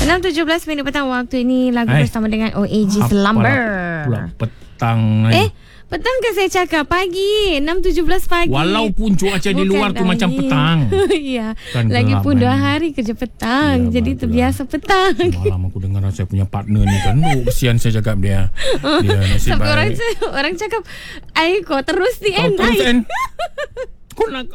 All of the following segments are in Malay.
6.17 petang waktu ini. Lagu bersama dengan OAG Slumber. Pula petang petang kan saya cakap pagi 6.17 pagi. Walaupun cuaca di luar tu macam petang. Ya, Kan lagipun gelap, 2 hari kerja petang. Ya, jadi terbiasa petang. Semalam aku dengar saya punya partner ni kan, kesian saya cakap dia. Dia nasib Sampai baik. orang cakap, "Ai kau terus di end." Kau nak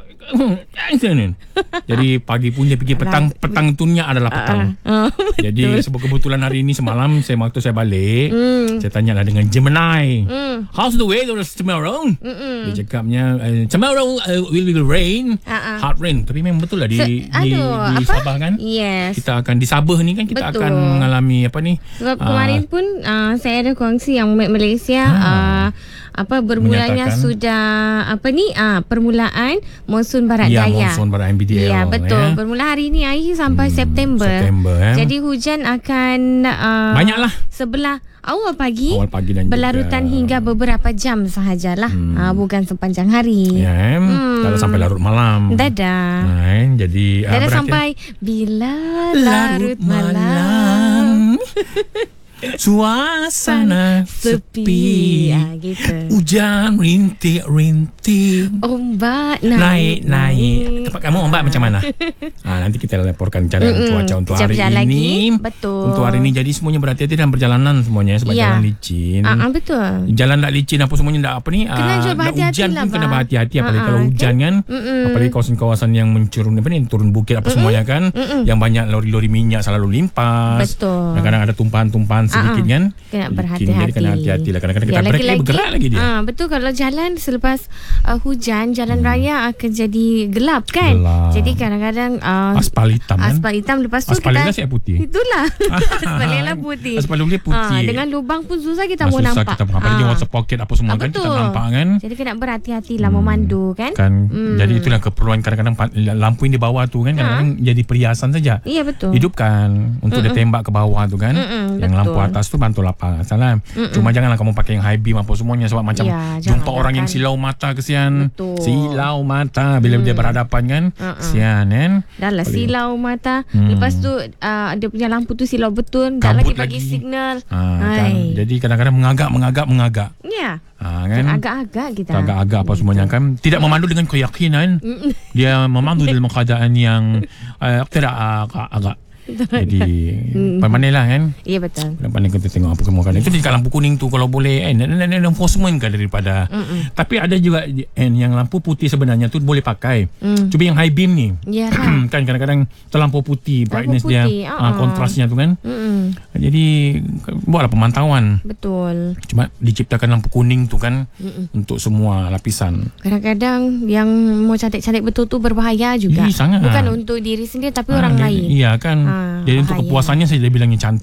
jadi pagi pun dia pergi petang. Petang itunya adalah petang. Jadi sebab kebetulan hari ini semalam waktu saya balik, saya tanyalah dengan Gemini, how's the weather tomorrow? Dia cakapnya tomorrow will be rain, hard rain. Tapi memang betul lah di Sabah kan. Yes. Kita akan di Sabah ni kan kita akan mengalami apa ni. Sebab kemarin pun saya ada kongsi yang Malaysia bermulanya sudah permulaan monsun barat daya. Monsun barat MBDL. Ya, betul. Bermula hari ini akhir sampai September. Jadi hujan akan banyaklah sebelah awal pagi dan berlarutan hingga beberapa jam sahajalah. Bukan sepanjang hari. Ya, kalau sampai larut malam. Dadah. Jadi dadah sampai bila larut malam. Suasana sepi, gitu. Hujan rintik-rintik, ombak naik. Tempat kamu ombak macam mana? Nanti kita laporkan keadaan cuaca untuk hari ini. Betul. Untuk hari ini, jadi semuanya berhati-hati dalam perjalanan semuanya sebab jalan licin. Betul. Jalan tak licin apa semuanya tak apa ni. Hujan pun kena berhati-hati, apalagi kalau hujan kan. Apalagi kawasan-kawasan yang mencurun turun bukit apa semuanya kan. Yang banyak lori-lori minyak selalu limpas. Betul. Kadang-kadang ada tumpahan-tumpahan sedikit kan. Kena berhati-hati. Jadi kena hati-hati lah. Kadang-kadang kita break bergerak lagi dia. Betul, kalau jalan selepas hujan, jalan raya akan jadi gelap kan. Jadi kadang-kadang aspal hitam kan. Aspal hitam, lepas tu aspal kita siap putih. Itulah. Aspal lela putih. Aspal lela putih. Dengan lubang pun susah kita mau nampak. Kita apalagi water pocket apa semua kan kita nampak kan. Jadi kena berhati-hati lah memandu kan. Jadi itulah keperluan kadang-kadang lampu yang di bawah tu kan kadang-kadang jadi perhiasan saja. Iya, betul. Hidupkan untuk dia tembak ke bawah tu kan. Yang lampu atas tu bantu lapar salah. Cuma janganlah kamu pakai yang high beam apa semuanya sebab macam jumpa orang yang silau mata, kesian. Silau mata bila dia berhadapan kan. Kesian kan. Dah lah silau mata. Lepas tu dia punya lampu tu silau betul. Tak lagi bagi signal. Jadi kadang-kadang mengagak. Ya. Kan? Agak-agak kita. Agak-agak apa semuanya kan. Tidak memandu dengan keyakinan. Dia memandu dalam keadaan yang tidak agak. Jadi pandailah kan. Ya, betul. Pandai kita tengok apa kemukan. Itu dekat lampu kuning tu kalau boleh enforcement kan daripada. Tapi ada juga yang lampu putih sebenarnya tu boleh pakai. Cuma yang high beam ni kan kadang-kadang terlampau putih brightness dia, kontrasnya tu kan. Jadi buatlah pemantauan. Betul. Cuma diciptakan lampu kuning tu kan untuk semua lapisan. Kadang-kadang yang mau cantik-cantik betul tu berbahaya juga. Sangat. Bukan untuk diri sendiri tapi orang lain. Iya kan. Jadi untuk kepuasannya saya bilangnya cantik.